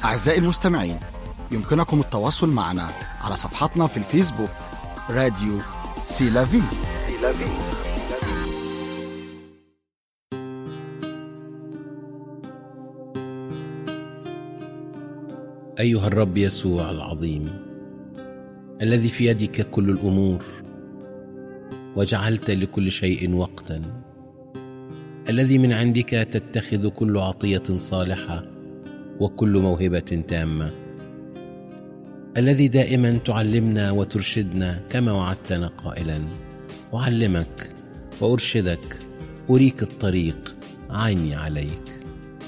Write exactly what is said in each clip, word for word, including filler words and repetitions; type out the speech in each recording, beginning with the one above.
أعزائي المستمعين، يمكنكم التواصل معنا على صفحتنا في الفيسبوك راديو سيلافي. أيها الرب يسوع العظيم، الذي في يدك كل الأمور وجعلت لكل شيء وقتا، الذي من عندك تتخذ كل عطية صالحة وكل موهبة تامة، الذي دائما تعلمنا وترشدنا كما وعدتنا قائلا: أعلمك وأرشدك، أريك الطريق، عيني عليك.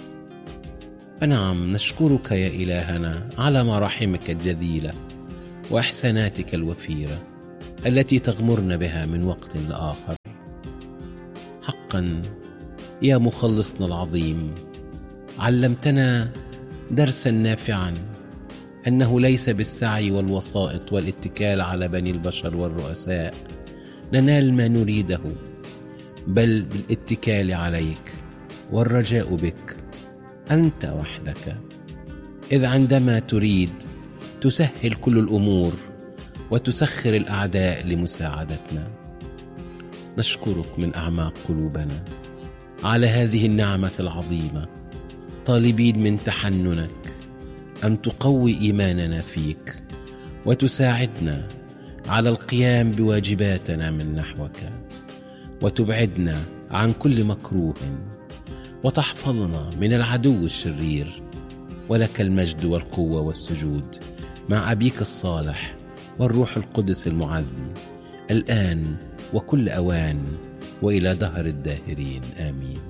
فنعم، نشكرك يا إلهنا على مراحمك الجزيلة وإحساناتك الوفيرة التي تغمرنا بها من وقت لآخر. حقا يا مخلصنا العظيم، علمتنا درسا نافعا، أنه ليس بالسعي والوسائط والاتكال على بني البشر والرؤساء ننال ما نريده، بل بالاتكال عليك والرجاء بك أنت وحدك، إذ عندما تريد تسهل كل الأمور وتسخر الأعداء لمساعدتنا. نشكرك من أعماق قلوبنا على هذه النعمة العظيمة، طالبين من تحننك أن تقوي إيماننا فيك وتساعدنا على القيام بواجباتنا من نحوك، وتبعدنا عن كل مكروه، وتحفظنا من العدو الشرير. ولك المجد والقوة والسجود مع أبيك الصالح والروح القدس المعزي، الآن وكل أوان وإلى دهر الداهرين، آمين.